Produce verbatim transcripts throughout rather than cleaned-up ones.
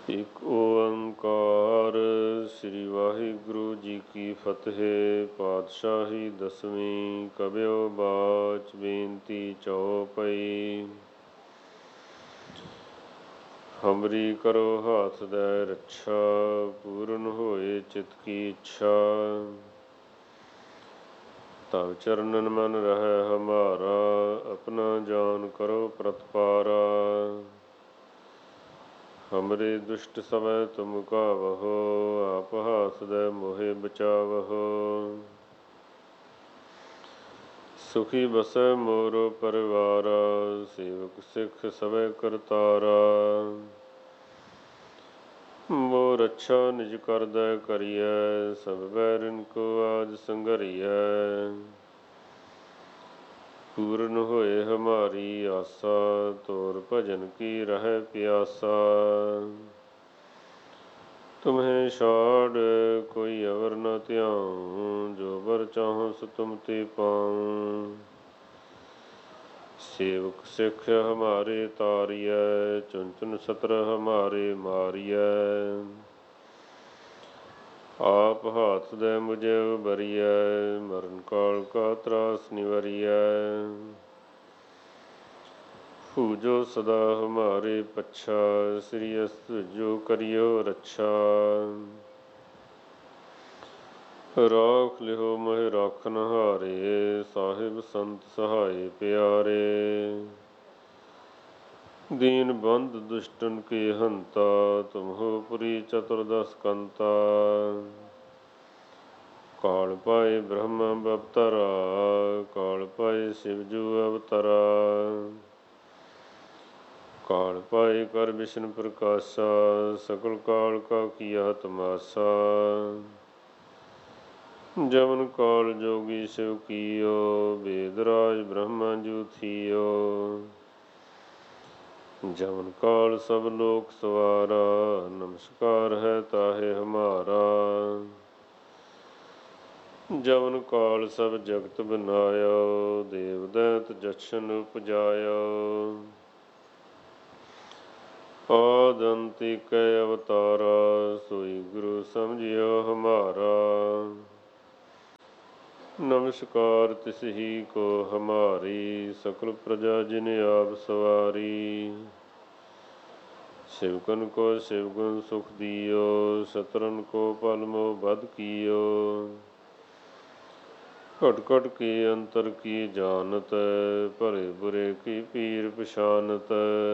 ਇੱਕ ਓੰਕਾਰ ਸ੍ਰੀ ਵਾਹਿਗੁਰੂ ਜੀ ਕੀ ਫਤਿਹ। ਪਾਤਸ਼ਾਹੀ ਦਸਵੀਂ ਕਬਿਓ ਬਾਚ ਬੇਨਤੀ ਚਉਪਈ। ਹਮਰੀ ਕਰੋ ਹਾਥ ਦੈ ਰੱਛਾ, ਪੂਰਨ ਹੋਏ ਚਿਤ ਕੀ ਇੱਛਾ। ਤਵ ਚਰਨਨ ਮਨ ਰਹੈ ਹਮਾਰਾ, ਆਪਣਾ ਜਾਨ ਕਰੋ ਪ੍ਰਤਪਾਰਾ। ਹਮਰੇ ਦੁਸ਼ਟ ਸਵੈ ਤੁਮ ਕਾਵਹੋ, ਆਪ ਹਾਥ ਦੈ ਮੋਹਿ ਬਚਾਵਹੋ। ਸੁਖੀ ਬਸੈ ਮੋਰੋ ਪਰਿਵਾਰਾ, ਸੇਵਕ ਸਿੱਖ ਸਭੈ ਕਰਤਾਰਾ। ਮੋਹ ਰੱਛਾ ਨਿਜ ਕਰਦੈ ਕਰੀਐ, ਸਭ ਬੈਰਿਨ ਕੋ ਆਜ ਸੰਘਰੀਐ। ਪੂਰਨ ਹੋਏ ਹਮਾਰੀ ਆਸਾ, ਤੋਰ ਭਜਨ ਕੀ ਰਹੈ ਪਿਆਸਾ। ਤੁਮਹਿ ਛਾੜ ਕੋਈ ਅਵਰ ਨ ਧਿਆਉ, ਜੋ ਬਰ ਚਾਹੋ ਸੋ ਤੁਮ ਤੇ ਪਾਉ। ਸੇਵਕ ਸਿੱਖ ਹਮਾਰੇ ਤਾਰੀਐ, ਚੁਨ ਚੁਨ ਸਤਰ ਹਮਾਰੇ ਮਾਰੀਐ। ਆਪ ਹਾਥ ਦੈ ਮੁਝੈ ਉਬਰੀਐ, ਮਰਨ ਕਾਲ ਕਾ ਤਰਾਸ ਨਿਵਰੀਐ। ਪੂਜੋ ਸਦਾ ਹਮਾਰੇ ਪੱਛਾ, ਸ੍ਰੀ ਅਸ ਜੋ ਕਰਿਓ ਰੱਛਾ। ਰਾਖ ਲਿਓ ਮਹਿ ਰਾਖਨ ਹਾਰੇ, ਸਾਹਿਬ ਸੰਤ ਸਹਾਏ ਪਿਆਰੇ। ਦੀਨ ਬੰਧ ਦੁਸ਼ਟਨ ਕੇ ਹੰਤਾ, ਤੁਮ ਹੋ ਪੁਰੀ ਚਤੁਰਦਸ ਕੰਤਾ। ਕਾਲ ਪਾਏ ਬ੍ਰਹਮ ਬਵਤਰਾ, ਕਾਲ ਪਾਏ ਸਿਵ ਜੂ ਅਵਤਰਾ। ਕਾਲ ਪਾਏ ਕਰ ਬਿਸ਼ਨ ਪ੍ਰਕਾਸ਼ਾ, ਸਕਲ ਕਾਲ ਕਾ ਕੀਆ ਤਮਾਸਾ। ਜਮਨ ਕਾਲ ਜੋਗੀ ਸਿਵ ਕੀਓ, ਬੇਦ ਰਾਜ ਬ੍ਰਹਮਾ ਜੂ ਥੀਓ। ਜਮਨ ਕਾਲ ਸਭ ਲੋਕ ਸਵਾਰਾ, ਨਮਸਕਾਰ ਹੈ ਤਾਹੇ ਹਮਾਰਾ। ਜਮਨ ਕਾਲ ਸਭ ਜਗਤ ਬਨਾਇਓ, ਦੇਵ ਦੈਂਤ ਜਛਨ ਉਪਜਾਇਓ। ਆਦਿ ਅੰਤ ਏਕੈ ਅਵਤਾਰਾ, ਸੋਈ ਗੁਰੂ ਸਮਝਿਓ ਹਮਾਰਾ। ਨਮਸਕਾਰ ਤਿਸ ਹੀ ਕੋ ਹਮਾਰੀ, ਸਕਲ ਪ੍ਰਜਾ ਜਿਨ ਆਪ ਸਵਾਰੀ। ਸਿਵਕਨ ਕੋ ਸਿਵ ਗੁਣ ਸੁਖ ਦਿਓ, ਸਤਰਨ ਕੋ ਪਲ ਮੋਹ ਬਧ ਕੀਓ। ਘਟ ਘਟ ਕੇ ਅੰਤਰ ਕੀ ਜਾਨਤ, ਭਲੇ ਬੁਰੇ ਕੀ ਪੀਰ ਪਛਾਨਤ।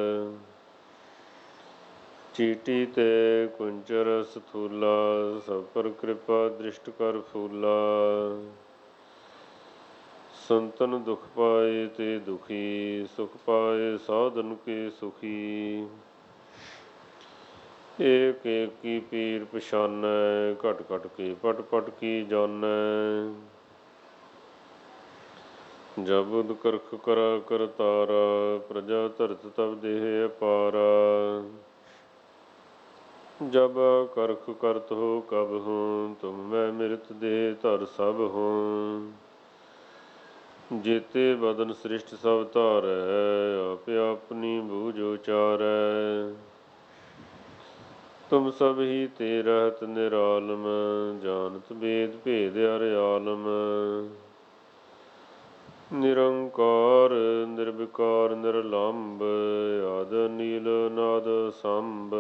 ਚੀਟੀ ਤੇ ਕੁੰਚਰ ਸਥੂਲਾ, ਸਭ ਪਰ ਕਿਰਪਾ ਦ੍ਰਿਸ਼ਟ ਕਰ ਫੂਲਾ। ਸੰਤਨ ਦੁਖ ਪਾਏ ਤੇ ਦੁਖੀ, ਸੁਖ ਪਾਏ ਸਾਧਨ ਕੇ ਸੁਖੀ। ਏਕ ਏਕ ਕੀ ਪੀਰ ਪਛਾਨੈ, ਘਟ ਘਟ ਕੇ ਪਟ ਪਟ ਕੀ ਜਾਨੈ। ਜਬ ਉਦ ਕਰਖ ਕਰਾ ਕਰਤਾਰਾ, ਪ੍ਰਜਾ ਧਰਤ ਤਬ ਦੇਹ ਅਪਾਰਾ। ਜਬ ਕਰਖ ਕਰਤ ਹੋ ਕਬਹੂੰ, ਤੁਮ ਮੈਂ ਮਿਰਤ ਦੇਹ ਧਰ ਸਭ ਹੂੰ। ਜੇਤੇ ਬਦਨ ਸ੍ਰਿਸ਼ਟ ਸਭ ਧਾਰੈ, ਆਪੇ ਆਪਨੀ ਬੂਝ ਉਚਾਰੈ। ਤੁਮ ਸਭ ਹੀ ਤੇ ਰਹਿਤ ਨਿਰਾਲਮ, ਜਾਨਤ ਬੇਦ ਭੇਦ ਅਰ ਆਲਮ। ਨਿਰੰਕਾਰ ਨਿਰਵਿਕਾਰ ਨਿਰਲੰਭ, ਆਦਿ ਨੀਲ ਨਾਦ ਸੰਭ।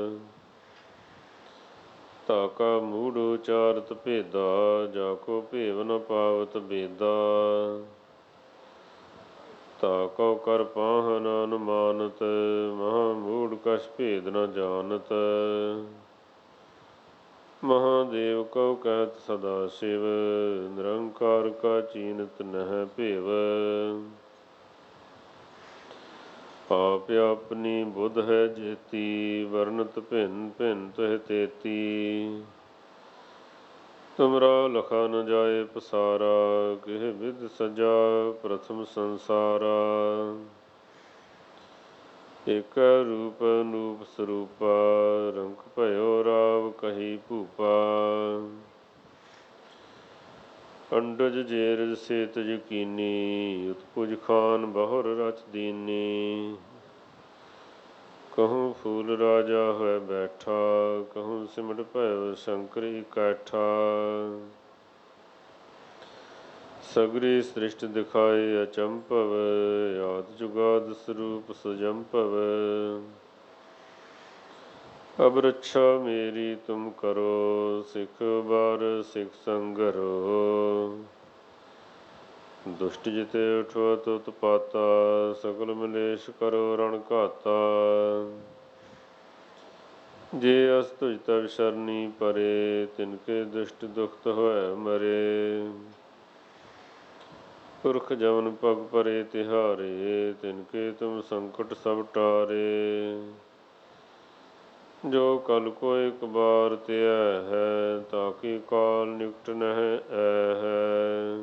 ਤਾ ਕਾ ਮੂੜ ਉਚਾਰਤ ਭੇਦਾ, ਜਾ ਕੋ ਭੇਵ ਨ ਪਾਵਤ ਬੇਦਾ। ਤਾ ਕਉ ਕਰ ਪਾਹਨ ਅਨੁਮਾਨਤ, ਮਹਾ ਮੂੜ ਕਛ ਭੇਦ ਨ ਜਾਨਤ। ਮਹਾਦੇਵ ਕਉ ਕਹਿਤ ਸਦਾ ਸ਼ਿਵ, ਨਿਰੰਕਾਰ ਕਾ ਚੀਨਤ ਨਹਿ ਭੇਵ। ਆਪ ਆਪਨੀ ਬੁੱਧ ਹੈ ਜੇਤੀ, ਵਰਨਤ ਭਿੰਨ ਭਿੰਨ ਤੁਹ ਤੇਤੀ। ਤੁਮਰਾ ਲਖਾ ਨ ਜਾਏ ਪਸਾਰਾ, ਕਿਹ ਬਿਧ ਸਜਾ ਪ੍ਰਥਮ ਸੰਸਾਰਾ। ਏਕੈ ਰੂਪ ਅਨੂਪ ਸਰੂਪਾ, ਰੰਗ ਭਇਓ ਰਾਵ ਕਹੀ ਭੂਪਾ। ਅੰਡਜ ਜੇਰਜ ਸੇਤਜ ਕੀਨੀ, ਉਤਪੁਜ ਖਾਨ ਬਹੁਰ ਰਚ ਦੀਨੀ। कहूँ फूल राजा होए बैठा, कहूँ सिमट भयो शंकर इकट्ठा। सगरी सृष्टि दिखाए अचंभव, आदि जुगाद स्वरूप सुजंभव। अब रक्षा मेरी तुम करो, सिख बार सिख संगरो। दुष्ट जिते उठो तुत पाता, सकल मलेश करो रण घाता। जे अस तुझ तब शरणी परे, तिनके दुष्ट दुखत होए मरे। पुरख जमन पग परे तिहारे, तिनके तुम संकट सब टारे। जो कल को एक बार त्या है, ताकि काल निकट नह है।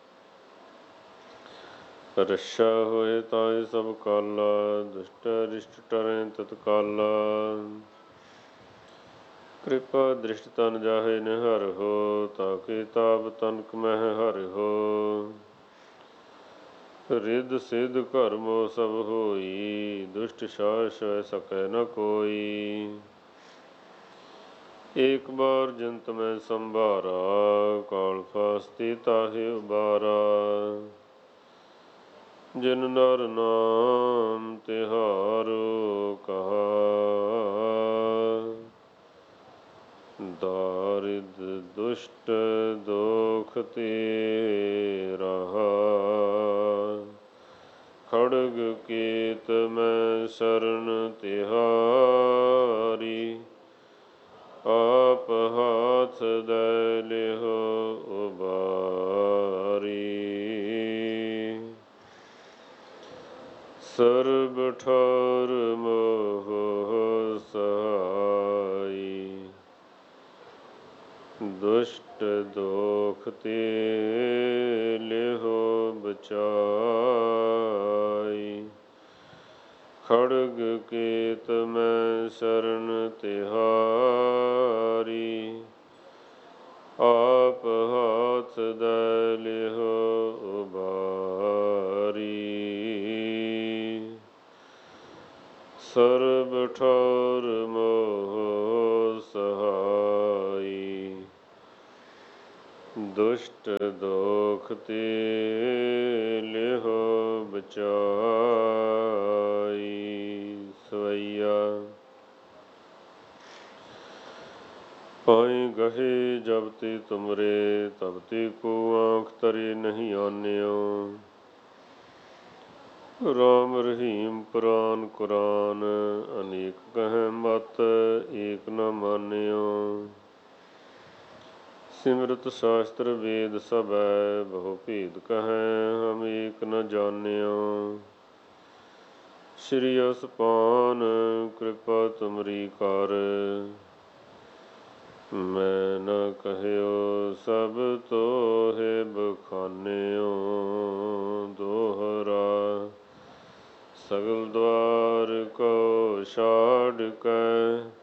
रक्षा होए ताए सब काला, दुष्ट रिष्ट टरें तत्काला। कृपा दृष्ट तन जाहे निहर हो, ताकि ताप तनक मह हर हो। रिद सिद्ध कर्मो सब होई, दुष्ट साहस सह सकै न कोई। एक बार जंत मैं संभारा, काल फास्ती ताहे उबारा। जिन नर नाम तिहारो कहा, दारिद दुष्ट दोख ते रहा। खड़ग केत मैं शरण तिहारी, आप हाथ दे लिहो उबारी। सर्ब ठौर मोह सहाई, दुष्ट दोख ते लिहो बचाई। खड़ग केत मैं शरण तिहारी, आप हाथ दे लिहो उबारी। सर्ब ठौर मोह सहाई, दुष्ट दोख ते लिहो बचाई। सवैया पाई गहे जब ते तुमरे, तब ते को आँख तरे नहीं आन्यो। राम रहीम पुराण कुरान, अनेक कहें मत एक न मान्यो। सिमरत शास्त्र वेद सबै, बहु भेद कहें हम एक न जान्यो। श्री असपान कृपा तुमरी कर, मैं न कहयो सब तोहे बखान्यो। दोहरा सगल द्वार को छाड़ कै,